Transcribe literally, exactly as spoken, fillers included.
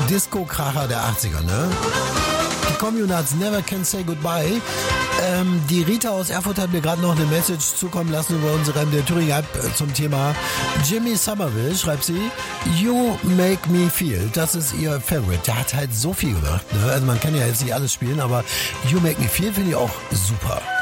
Disco-Kracher der achtziger, ne? Die Communards Never Can Say Goodbye. Ähm, die Rita aus Erfurt hat mir gerade noch eine Message zukommen lassen über unsere M D Thüringen App zum Thema Jimmy Somerville, schreibt sie, You Make Me Feel. Das ist ihr Favorite. Der hat halt so viel gemacht, ne? Also man kann ja jetzt nicht alles spielen, aber You Make Me Feel finde ich auch super.